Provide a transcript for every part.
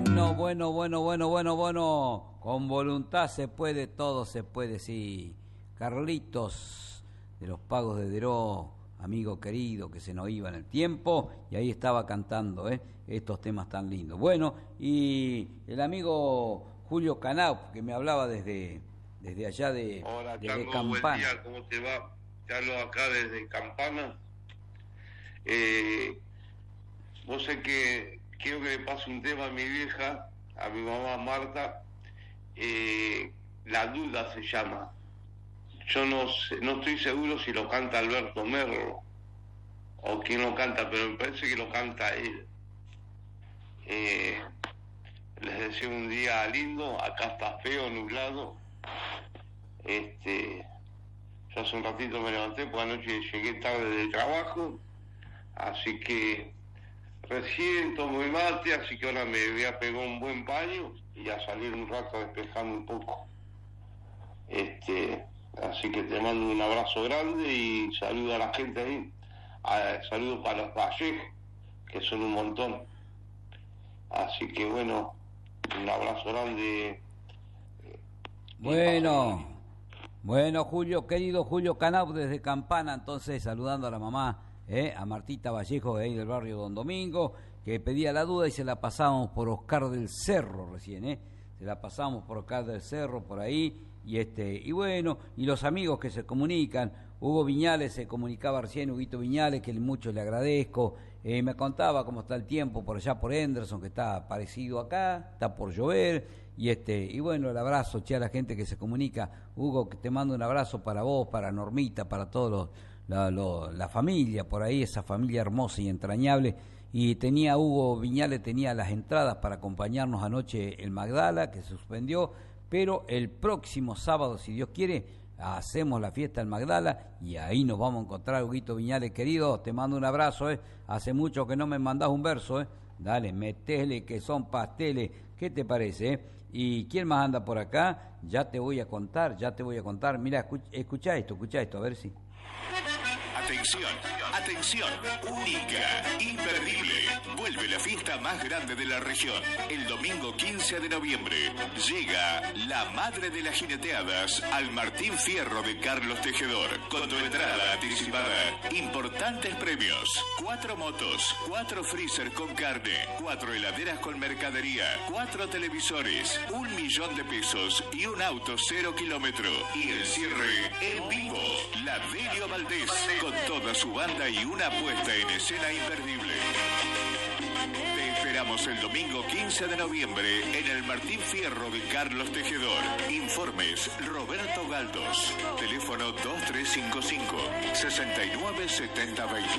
Bueno. Con voluntad se puede, todo se puede, sí. Carlitos, de los Pagos de Deró, amigo querido que se nos iba en el tiempo, y ahí estaba cantando estos temas tan lindos. Bueno, y el amigo Julio Canau, que me hablaba desde allá de Hola, desde Chango, Campana. buen día, ¿cómo te va? Te hablo acá desde Campana. Vos sé que quiero que le pase un tema a mi vieja, a mi mamá Marta. La duda se llama. Yo no estoy seguro si lo canta Alberto Merlo o quién lo canta, pero me parece que lo canta él. Les deseo un día lindo. Acá está feo, nublado. Yo hace un ratito me levanté, porque anoche llegué tarde del trabajo, así que recién tomé mate, así que ahora me voy a pegar un buen baño y a salir un rato a despejarme un poco. Así que te mando un abrazo grande y saludo a la gente ahí. Saludos para los Vallejos, que son un montón. Así que bueno, un abrazo grande. Bueno, Julio, querido Julio Canau desde Campana, entonces saludando a la mamá, a Martita Vallejo de ahí del barrio Don Domingo, que pedía la duda y se la pasábamos por Oscar del Cerro recién, se la pasamos por Oscar del Cerro por ahí, y bueno, y los amigos que se comunican, Hugo Viñales se comunicaba recién, Huguito Viñales, que mucho le agradezco, me contaba cómo está el tiempo por allá por Henderson, que está parecido acá, está por llover, y bueno, el abrazo, a la gente que se comunica. Hugo, que te mando un abrazo para vos, para Normita, para todos la familia por ahí, esa familia hermosa y entrañable. Y Hugo Viñales tenía las entradas para acompañarnos anoche el Magdala, que se suspendió, pero el próximo sábado, si Dios quiere, hacemos la fiesta del Magdala y ahí nos vamos a encontrar. Huguito Viñales, querido, te mando un abrazo, hace mucho que no me mandás un verso, dale, metele que son pasteles, ¿qué te parece, ¿Y quién más anda por acá? Ya te voy a contar, mira, escucha esto, a ver si... Atención, única, imperdible. Vuelve la fiesta más grande de la región. El domingo 15 de noviembre llega la madre de las jineteadas al Martín Fierro de Carlos Tejedor. Con tu entrada anticipada, importantes premios: 4 motos, 4 freezer con carne, 4 heladeras con mercadería, 4 televisores, 1 millón de pesos y un auto 0 kilómetro. Y el cierre en vivo, la Delio Valdés, con toda su banda y una puesta en escena imperdible. Te esperamos el domingo 15 de noviembre en el Martín Fierro de Carlos Tejedor. Informes: Roberto Galdos. Teléfono 2355 697020.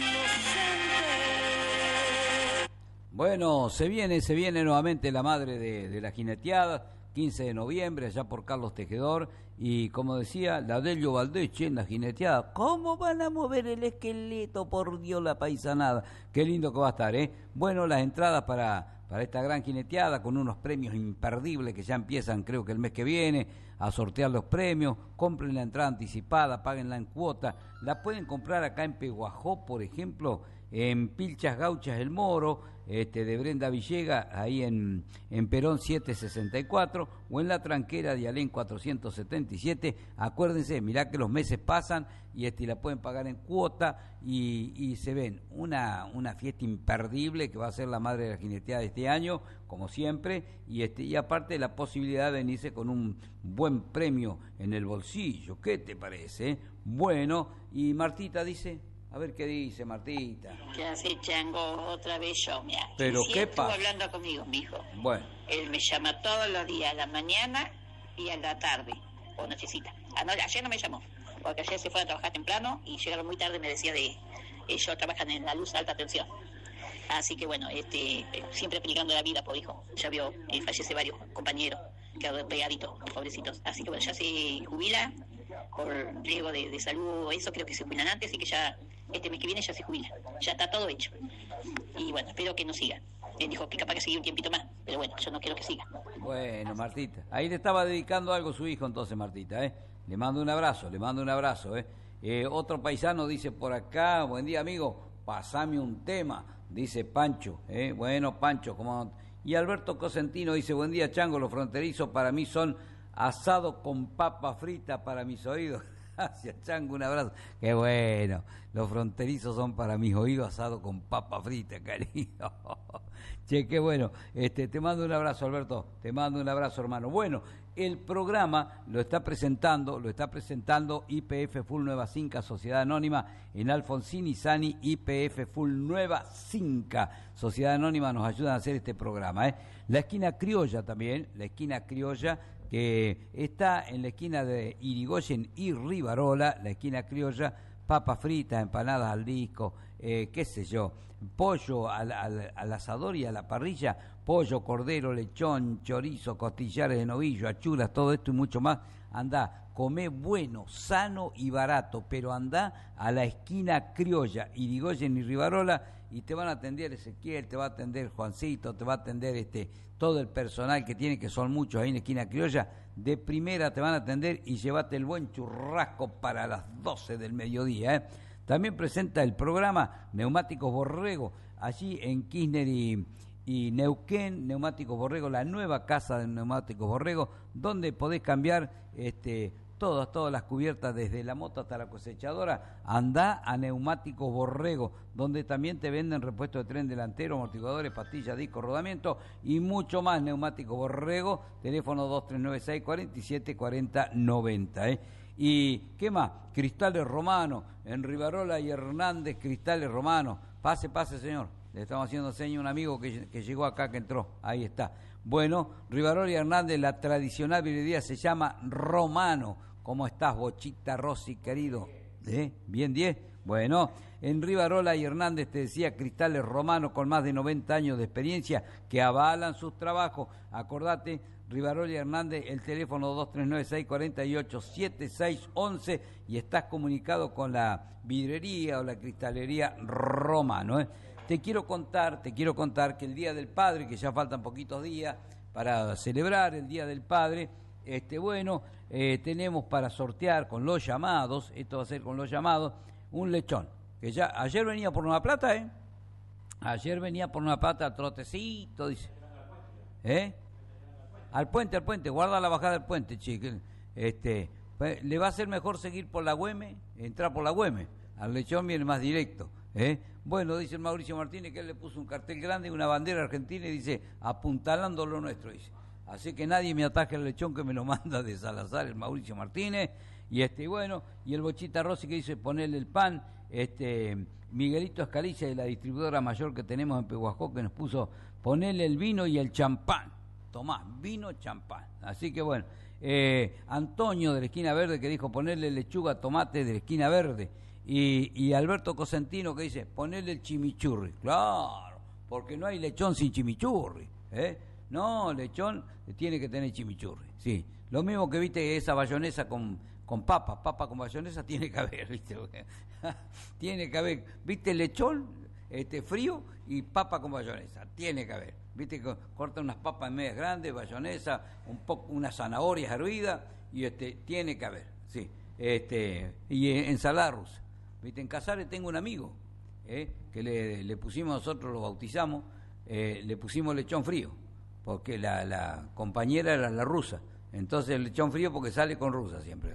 Bueno, se viene nuevamente la madre de la jineteada, 15 de noviembre, allá por Carlos Tejedor, y como decía, la Delio Valdés, en la jineteada, ¿cómo van a mover el esqueleto? Por Dios, la paisanada, qué lindo que va a estar, Bueno, las entradas para esta gran jineteada, con unos premios imperdibles que ya empiezan, creo que el mes que viene, a sortear los premios. Compren la entrada anticipada, páguenla en cuota, la pueden comprar acá en Peguajó, por ejemplo, en Pilchas Gauchas El Moro, de Brenda Villega, ahí en Perón 764, o en La Tranquera de Alén 477. Acuérdense, mirá que los meses pasan y la pueden pagar en cuota, y se ven una fiesta imperdible que va a ser la madre de la jineteada de este año, como siempre, y aparte la posibilidad de venirse con un buen premio en el bolsillo. ¿Qué te parece? Bueno, y Martita dice... A ver qué dice Martita. ¿Qué hace, Chango? Otra vez yo, mira. ¿Pero qué pasa? Estuvo hablando conmigo, mijo. Bueno. Él me llama todos los días, a la mañana y a la tarde, o nochecita. Ayer no me llamó, porque ayer se fue a trabajar temprano y llegaron muy tarde, me decía de... Ellos trabajan en la luz de alta tensión. Así que bueno, siempre peligando la vida, por hijo. Ya vio, fallece varios compañeros, quedaron pegaditos, pobrecitos. Así que bueno, ya se jubila por riesgo de salud, eso creo que se jubilan antes, y que ya este mes que viene ya se jubila, ya está todo hecho. Y bueno, espero que no siga. Él dijo que capaz que sigue un tiempito más, pero bueno, yo no quiero que siga. Bueno, Martita, ahí le estaba dedicando algo a su hijo entonces, Martita, Le mando un abrazo, Otro paisano dice por acá: buen día, amigo, pasame un tema, dice Pancho, Bueno, Pancho, ¿cómo? Y Alberto Cosentino dice, buen día, Chango, los fronterizos para mí son asado con papa frita para mis oídos. Gracias, Chango, un abrazo. Qué bueno, los fronterizos son para mis oídos asado con papa frita, cariño. Che, qué bueno. Te mando un abrazo, Alberto. Te mando un abrazo, hermano. Bueno, el programa lo está presentando YPF Full Nueva Cinca, Sociedad Anónima, en Alfonsín y Sani. YPF Full Nueva Cinca, Sociedad Anónima, nos ayudan a hacer este programa. La esquina criolla también, la esquina criolla, que está en la esquina de Irigoyen y Rivarola, la esquina criolla, papas fritas, empanadas al disco, qué sé yo, pollo al asador y a la parrilla, pollo, cordero, lechón, chorizo, costillares de novillo, achuras, todo esto y mucho más. Andá, comé bueno, sano y barato, pero andá a la esquina criolla, Irigoyen y Rivarola, y te van a atender Ezequiel, te va a atender Juancito, te va a atender todo el personal que tiene, que son muchos ahí en la esquina criolla. De primera te van a atender y llévate el buen churrasco para las 12 del mediodía. También presenta el programa Neumáticos Borrego, allí en Kirchner y Neuquén, Neumáticos Borrego, la nueva casa de Neumáticos Borrego, donde podés cambiar todas las cubiertas, desde la moto hasta la cosechadora. Andá a Neumáticos Borrego, donde también te venden repuestos de tren delantero, amortiguadores, pastillas, discos, rodamiento y mucho más. Neumáticos Borrego, teléfono 2396-474090. ¿Y qué más? Cristales Romano, en Rivarola y Hernández, Cristales Romano. Pase, señor. Le estamos haciendo seña a un amigo que llegó acá, que entró. Ahí está. Bueno, Rivarola y Hernández, la tradicional birrería se llama Romano. ¿Cómo estás, Bochita Rossi, querido? ¿Bien 10? Bueno, en Rivarola y Hernández, te decía, Cristales Romano, con más de 90 años de experiencia, que avalan sus trabajos. Acordate, Rivarola y Hernández, el teléfono 2396-487611, y estás comunicado con la vidrería o la cristalería Romano. Te quiero contar que el Día del Padre, que ya faltan poquitos días para celebrar el Día del Padre, tenemos para sortear con los llamados, esto va a ser con los llamados, un lechón, que ya ayer venía por Nueva Plata, ayer venía por Nueva Plata, trotecito, dice, al puente, guarda la bajada del puente, chico, le va a ser mejor seguir por la Güemes, entrar por la Güemes, al lechón viene más directo, Bueno, dice el Mauricio Martínez que él le puso un cartel grande, una bandera argentina y dice, apuntalando lo nuestro, dice. Así que nadie me ataje el lechón, que me lo manda de Salazar el Mauricio Martínez. Y y el Bochita Rossi que dice ponerle el pan. Miguelito Escalicia, de la distribuidora mayor que tenemos en Pehuajó, que nos puso ponerle el vino y el champán. Tomá, vino, champán. Así que bueno, Antonio de la esquina verde, que dijo ponerle lechuga, tomate, de la esquina verde. Y Alberto Cosentino, que dice ponerle el chimichurri. Claro, porque no hay lechón sin chimichurri, No, lechón tiene que tener chimichurri, sí. Lo mismo que viste esa bayonesa con papa con bayonesa tiene que haber, ¿viste? Tiene que haber, ¿viste? Lechón frío y papa con bayonesa, tiene que haber. ¿Viste? Corta unas papas medias grandes, bayonesa, unas zanahorias hervidas y tiene que haber, sí. Y ensalada rusa. ¿Viste? En Casares tengo un amigo, que le pusimos, nosotros lo bautizamos, le pusimos lechón frío, porque la compañera era la rusa. Entonces el lechón frío porque sale con rusa siempre.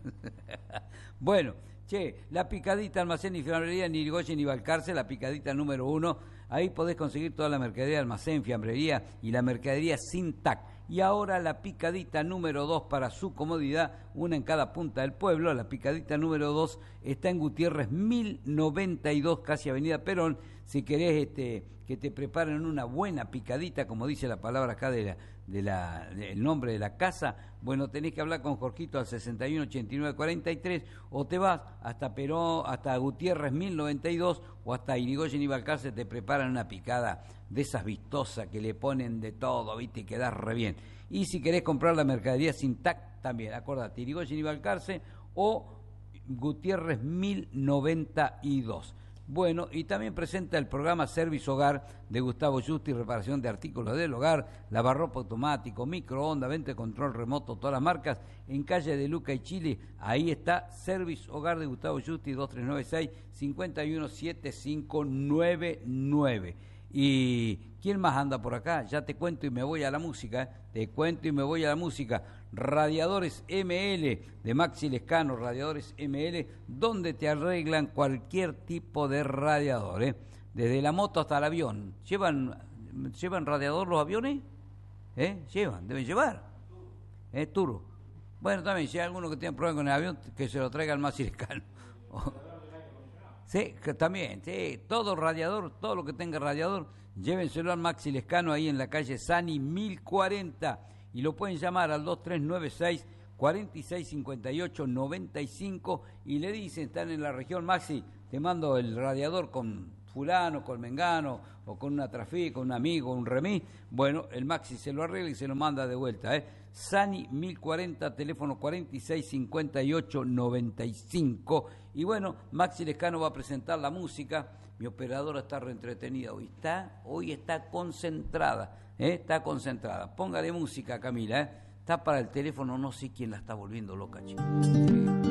Bueno, la picadita, almacén y fiambrería en Irigoyen y Balcarce, la picadita número 1. Ahí podés conseguir toda la mercadería, almacén, fiambrería y la mercadería sin TAC. Y ahora la picadita número 2, para su comodidad, una en cada punta del pueblo. La picadita número 2 está en Gutiérrez 1092, casi Avenida Perón. Si querés que te preparen una buena picadita, como dice la palabra acá del nombre de la casa, bueno, tenés que hablar con Jorgito al 618943, o te vas hasta Perón, hasta Gutiérrez 1092, o hasta Irigoyen y Balcarce, te preparan una picada de esas vistosas que le ponen de todo, ¿viste? Y quedás re bien. Y si querés comprar la mercadería sin TAC, también, acordate, Irigoyen y Balcarce o Gutiérrez 1092. Bueno, y también presenta el programa Service Hogar de Gustavo Justi, reparación de artículos del hogar, lavarropa automático, microondas, venta de control remoto, todas las marcas, en calle de Luca y Chile. Ahí está Service Hogar de Gustavo Justi, 2396-517599. ¿Y quién más anda por acá? Ya te cuento y me voy a la música, te cuento y me voy a la música. Radiadores ML de Maxi Lescano, Radiadores ML, donde te arreglan cualquier tipo de radiador, desde la moto hasta el avión. ¿Llevan radiador los aviones? Deben llevar. Turbo. Bueno, también, si hay alguno que tiene problemas con el avión, que se lo traiga al Maxi Lescano. Sí, que también, sí, todo radiador, todo lo que tenga radiador, llévenselo al Maxi Lescano ahí en la calle Sani 1040 y lo pueden llamar al 2396 465895 y le dicen, están en la región, Maxi, te mando el radiador con fulano, con mengano o con una trafí, con un amigo, un remis. Bueno, el Maxi se lo arregla y se lo manda de vuelta, Sani 1040, teléfono 465895. Y bueno, Maxi Lescano va a presentar la música. Mi operadora está reentretenida hoy. Hoy está concentrada, está concentrada. Póngale música, Camila, Está para el teléfono, no sé quién la está volviendo loca, chicos.